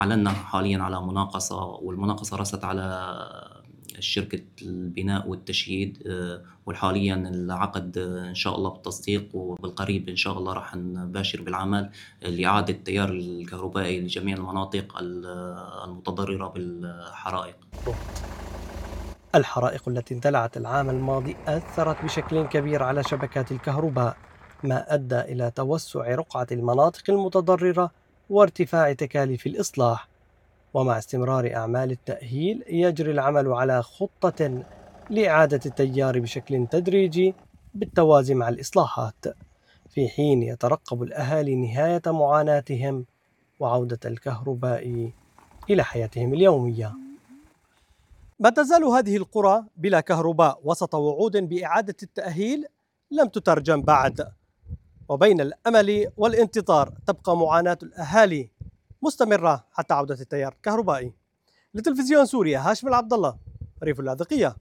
أعلنا حاليًا على مناقصة، والمناقصة رست على شركة البناء والتشييد، وحاليًا العقد إن شاء الله بالتصديق، وبالقريب إن شاء الله راح نباشر بالعمل لإعادة التيار الكهربائي لجميع المناطق المتضررة بالحرائق. الحرائق التي اندلعت العام الماضي أثرت بشكل كبير على شبكات الكهرباء، ما أدى إلى توسع رقعة المناطق المتضررة وارتفاع تكاليف الإصلاح. ومع استمرار أعمال التأهيل يجري العمل على خطة لإعادة التيار بشكل تدريجي بالتوازي مع الإصلاحات، في حين يترقب الأهالي نهاية معاناتهم وعودة الكهرباء إلى حياتهم اليومية. ما تزال هذه القرى بلا كهرباء وسط وعود بإعادة التأهيل لم تترجم بعد، وبين الأمل والانتظار تبقى معاناة الأهالي مستمرة حتى عودة التيار الكهربائي. لتلفزيون سوريا، هاشم العبد الله، ريف اللاذقية.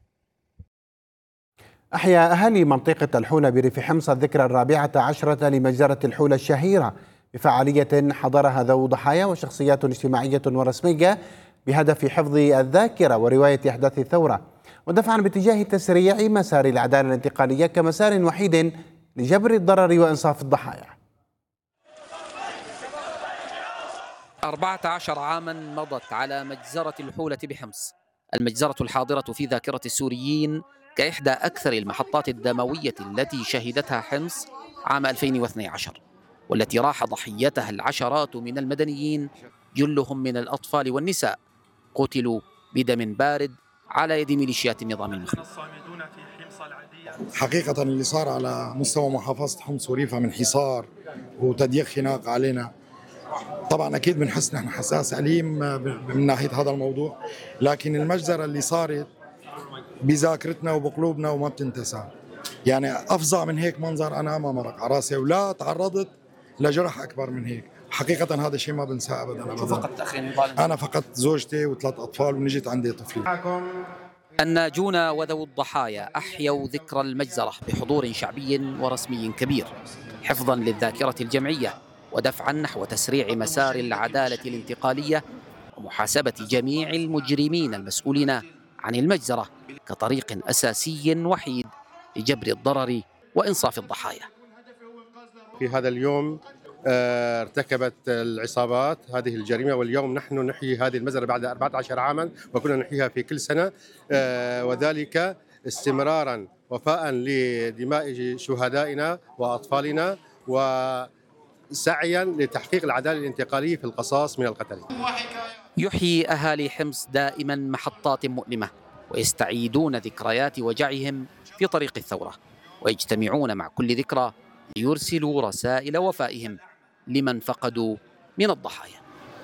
أحيا أهالي منطقة الحولة بريف حمص الذكرى 14 لمجزرة الحولة الشهيرة بفعالية حضرها ذو ضحايا وشخصيات اجتماعية ورسمية بهدف حفظ الذاكرة ورواية أحداث الثورة، ودفعا باتجاه تسريع مسار العدالة الانتقالية كمسار وحيد لجبر الضرر وإنصاف الضحايا. 14 عاما مضت على مجزرة الحولة بحمص، المجزرة الحاضرة في ذاكرة السوريين كإحدى أكثر المحطات الدموية التي شهدتها حمص عام 2012، والتي راح ضحيتها العشرات من المدنيين، جلهم من الأطفال والنساء، قتلوا بدم بارد على يد ميليشيات النظام المخلوع. حقيقة اللي صار على مستوى محافظة حمص وريفها من حصار وتضييق خناق علينا، طبعا أكيد بنحس نحن حساس أليم من ناحية هذا الموضوع، لكن المجزرة اللي صارت بذاكرتنا وبقلوبنا وما بتنتسى. يعني أفظع من هيك منظر أنا ما مرق على راسي، ولا تعرضت لجرح أكبر من هيك. حقيقة هذا الشيء ما بنساه أبدا. شو فقدت أخي؟ أنا فقدت زوجتي وثلاث أطفال ونجت عندي طفلين. الناجون وذوو الضحايا أحيوا ذكرى المجزرة بحضور شعبي ورسمي كبير، حفظا للذاكرة الجمعية ودفعا نحو تسريع مسار العدالة الانتقالية ومحاسبة جميع المجرمين المسؤولين عن المجزرة كطريق أساسي وحيد لجبر الضرر وإنصاف الضحايا. في هذا اليوم ارتكبت العصابات هذه الجريمة، واليوم نحن نحيي هذه المجزرة بعد 14 عاما، وكنا نحييها في كل سنة، وذلك استمرارا وفاء لدماء شهدائنا وأطفالنا وسعيا لتحقيق العدالة الانتقالية في القصاص من القتل. يحيي أهالي حمص دائما محطات مؤلمة، ويستعيدون ذكريات وجعهم في طريق الثورة، ويجتمعون مع كل ذكرى ليرسلوا رسائل وفائهم لمن فقدوا من الضحايا.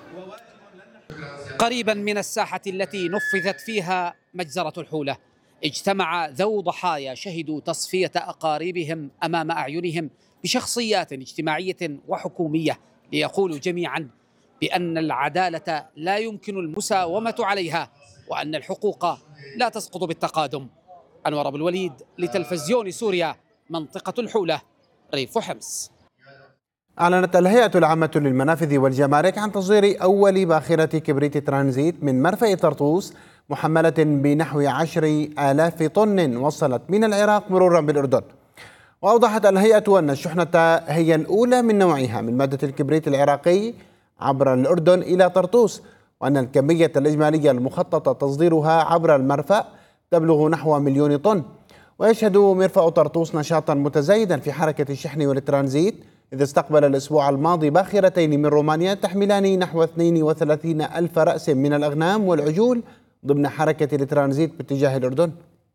قريبا من الساحة التي نفذت فيها مجزرة الحولة اجتمع ذو ضحايا شهدوا تصفية أقاربهم أمام أعينهم بشخصيات اجتماعية وحكومية، ليقولوا جميعا بأن العدالة لا يمكن المساومة عليها، وأن الحقوق لا تسقط بالتقادم. أنور أبو الوليد، لتلفزيون سوريا، منطقة الحولة، ريف حمص. أعلنت الهيئة العامة للمنافذ والجمارك عن تصدير أول باخرة كبريت ترانزيت من مرفأ طرطوس محملة بنحو 10,000 طن وصلت من العراق مرورا بالأردن. وأوضحت الهيئة أن الشحنة هي الأولى من نوعها من مادة الكبريت العراقي عبر الأردن إلى طرطوس، وأن الكمية الإجمالية المخطط تصديرها عبر المرفأ تبلغ نحو 1,000,000 طن. ويشهد مرفأ طرطوس نشاطا متزايدا في حركة الشحن والترانزيت، إذ استقبل الأسبوع الماضي باخرتين من رومانيا تحملان نحو 32,000 رأس من الأغنام والعجول ضمن حركة الترانزيت باتجاه الأردن.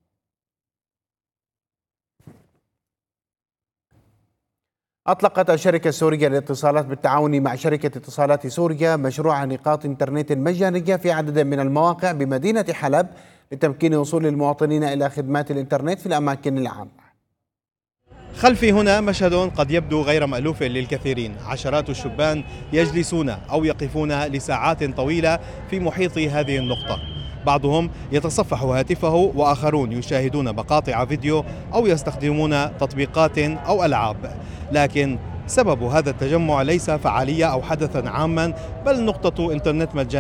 أطلقت الشركة السورية للاتصالات بالتعاون مع شركة اتصالات سوريا مشروع نقاط إنترنت مجانية في عدد من المواقع بمدينة حلب لتمكين وصول المواطنين إلى خدمات الإنترنت في الأماكن العامة. خلفي هنا مشهد قد يبدو غير مألوف للكثيرين، عشرات الشبان يجلسون أو يقفون لساعات طويلة في محيط هذه النقطة، بعضهم يتصفح هاتفه وآخرون يشاهدون مقاطع فيديو أو يستخدمون تطبيقات أو ألعاب. لكن سبب هذا التجمع ليس فعالية أو حدثا عاما، بل نقطة إنترنت مجانية